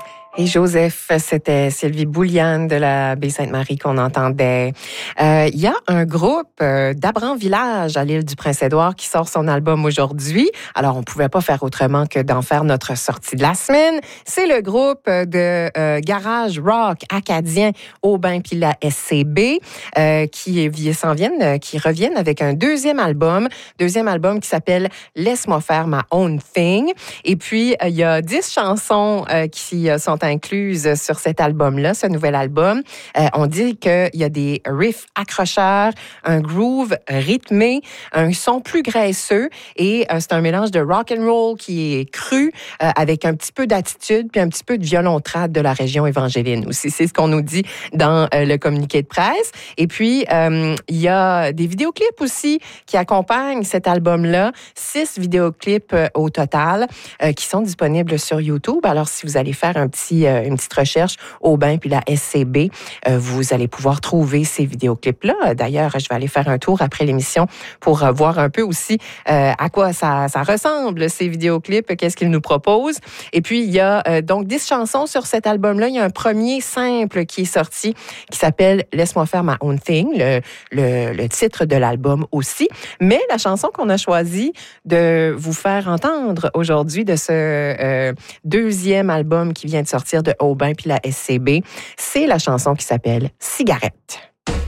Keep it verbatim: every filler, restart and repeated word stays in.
Et Joseph, c'était Sylvie Bouliane de la baie Sainte-Marie qu'on entendait. Il euh, y a un groupe euh, d'Abran-Village à l'île du Prince-Édouard qui sort son album aujourd'hui. Alors, on pouvait pas faire autrement que d'en faire notre sortie de la semaine. C'est le groupe de euh, garage rock acadien Aubin puis la S C B euh, qui s'en viennent, euh, qui reviennent avec un deuxième album, deuxième album qui s'appelle Laisse-moi faire my own thing. Et puis, il euh, y a dix chansons euh, qui euh, sont incluses sur cet album-là, ce nouvel album. Euh, on dit qu'il y a des riffs accrocheurs, un groove rythmé, un son plus graisseux et euh, c'est un mélange de rock and roll qui est cru euh, avec un petit peu d'attitude puis un petit peu de violon trad de la région évangéline aussi. C'est ce qu'on nous dit dans euh, le communiqué de presse. Et puis, euh, il y a des vidéoclips aussi qui accompagnent cet album-là. Six vidéoclips euh, au total euh, qui sont disponibles sur YouTube. Alors, si vous allez faire un petit une petite recherche Aubin puis la S C B, euh, vous allez pouvoir trouver ces vidéoclips-là. D'ailleurs, je vais aller faire un tour après l'émission pour euh, voir un peu aussi euh, à quoi ça, ça ressemble, ces vidéoclips, qu'est-ce qu'ils nous proposent. Et puis, il y a euh, donc dix chansons sur cet album-là. Il y a un premier simple qui est sorti qui s'appelle « Laisse-moi faire my own thing », le, le, le titre de l'album aussi. Mais la chanson qu'on a choisi de vous faire entendre aujourd'hui de ce euh, deuxième album qui vient de sortir de Aubin puis la S C B, c'est la chanson qui s'appelle « Cigarette ».